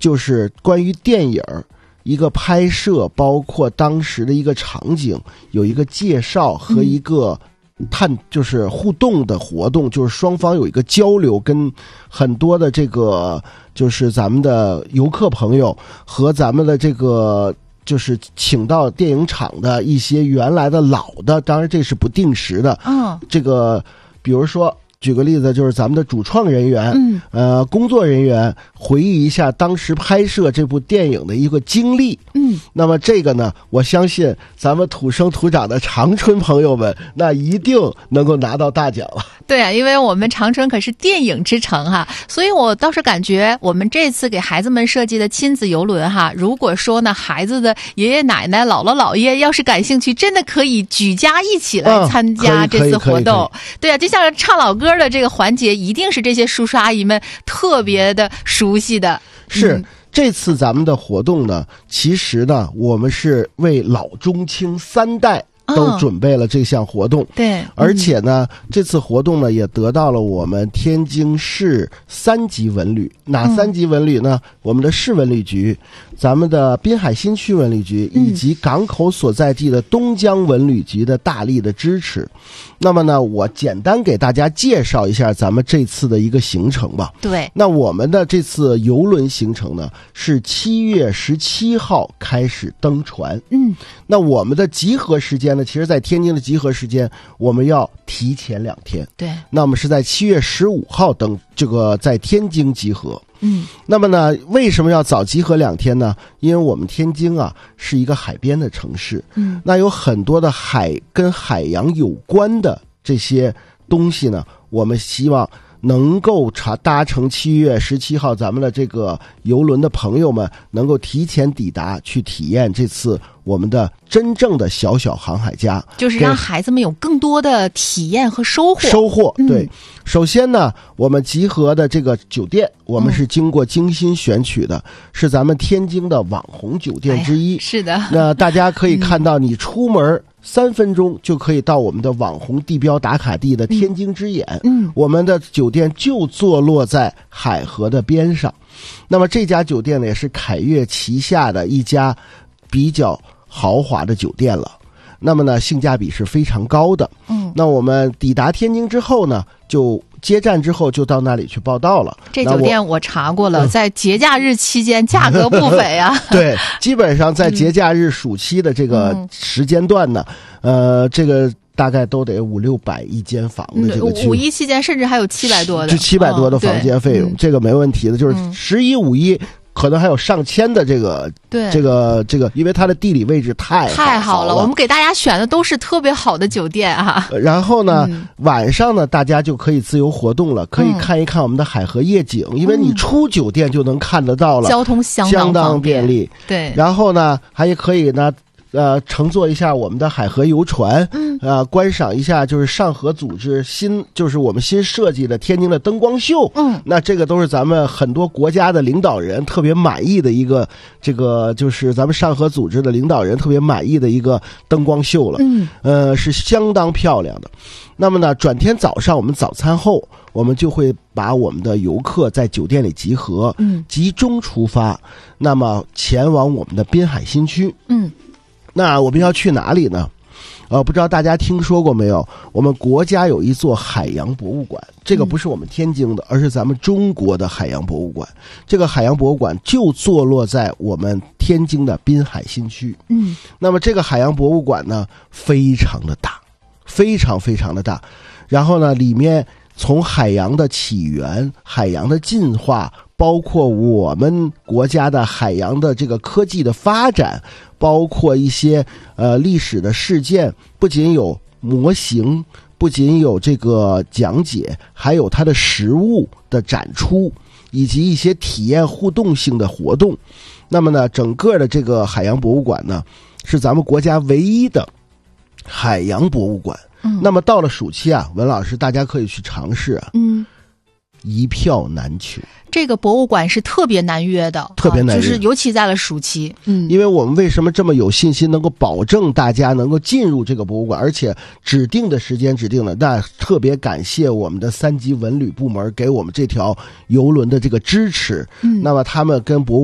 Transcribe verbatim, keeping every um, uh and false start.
就是关于电影一个拍摄，包括当时的一个场景，有一个介绍和一个探，就是互动的活动，就是双方有一个交流，跟很多的这个就是咱们的游客朋友和咱们的这个就是请到电影厂的一些原来的老的，当然这是不定时的，嗯，这个比如说举个例子，就是咱们的主创人员，嗯，呃，工作人员回忆一下当时拍摄这部电影的一个经历，嗯，那么这个呢，我相信咱们土生土长的长春朋友们，那一定能够拿到大奖了。 对啊，因为我们长春可是电影之城哈，所以我倒是感觉我们这次给孩子们设计的亲子游轮哈，如果说呢，孩子的爷爷奶奶、姥姥姥爷要是感兴趣，真的可以举家一起来参加这次活动。嗯、对啊，就像唱老歌的这个环节，一定是这些叔叔阿姨们特别的熟悉的。 是、 嗯、 这次咱们的活动呢，其实呢，我们是为老中青三代都准备了这项活动，哦、 对，嗯、 而且呢，这次活动呢也得到了我们天津市三级文旅，哪三级文旅呢？嗯、我们的市文旅局、咱们的滨海新区文旅局以及港口所在地的东江文旅局的大力的支持。那么呢，我简单给大家介绍一下咱们这次的一个行程吧。 对， 那我们的这次游轮行程呢，是七月十七号开始登船。嗯，那我们的集合时间呢，其实在天津的集合时间我们要提前两天。 对， 那我们是在七月十五号登这个在天津集合。嗯，那么呢，为什么要早集合两天呢？因为我们天津啊是一个海边的城市，嗯，那有很多的海跟海洋有关的这些东西呢，我们希望能够搭搭乘七月十七号咱们的这个游轮的朋友们，能够提前抵达，去体验这次我们的真正的小小航海家， 就是让孩子们有更多的体验和收获。 收获，对。嗯、首先呢，我们集合的这个酒店，我们是经过精心选取的，嗯、是咱们天津的网红酒店之一。 哎、是的。 那大家可以看到，你出门三分钟就可以到我们的网红地标打卡地的天津之眼。嗯，我们的酒店就坐落在海河的边上。那么这家酒店呢，也是凯悦旗下的一家比较豪华的酒店了。那么呢，性价比是非常高的。嗯，那我们抵达天津之后呢，就接站之后就到那里去报到了。 这酒店我查过了，在节假日期间价格不菲啊。 对，基本上在节假日暑期的这个时间段呢，嗯、呃，这个大概都得五六百一间房的这个、 嗯、五一期间甚至还有七百多的， 就七百多的房间费用，嗯、这个没问题的。就是十一、五一。可能还有上千的这个， 对， 这个这个，因为它的地理位置太好太好了， 我们给大家选的都是特别好的酒店啊。 然后呢，嗯、晚上呢，大家就可以自由活动了，可以看一看我们的海河夜景，嗯、因为你出酒店就能看得到了， 交通相当相当便利。 对， 然后呢，还可以呢。呃，乘坐一下我们的海河游船，嗯，呃，观赏一下就是上河组织新，就是我们新设计的天津的灯光秀，嗯，那这个都是咱们很多国家的领导人特别满意的一个，这个就是咱们上河组织的领导人特别满意的一个灯光秀了，嗯，呃，是相当漂亮的。那么呢，转天早上我们早餐后，我们就会把我们的游客在酒店里集合，嗯，集中出发，那么前往我们的滨海新区，嗯。那我们要去哪里呢？呃，不知道大家听说过没有？我们国家有一座海洋博物馆，这个不是我们天津的，而是咱们中国的海洋博物馆。这个海洋博物馆就坐落在我们天津的滨海新区。嗯，那么这个海洋博物馆呢，非常的大，非常非常的大。然后呢，里面从海洋的起源、海洋的进化，包括我们国家的海洋的这个科技的发展，包括一些呃历史的事件，不仅有模型，不仅有这个讲解，还有它的实物的展出，以及一些体验互动性的活动。那么呢，整个的这个海洋博物馆呢，是咱们国家唯一的海洋博物馆。嗯，那么到了暑期啊，文老师大家可以去尝试啊。嗯。一票难求， 这个博物馆是特别难约的， 特别难约， 啊、就是尤其在了暑期。嗯， 因为我们为什么这么有信心能够保证大家能够进入这个博物馆，而且指定的时间指定了，那特别感谢我们的三级文旅部门给我们这条游轮的这个支持。嗯，那么他们跟博物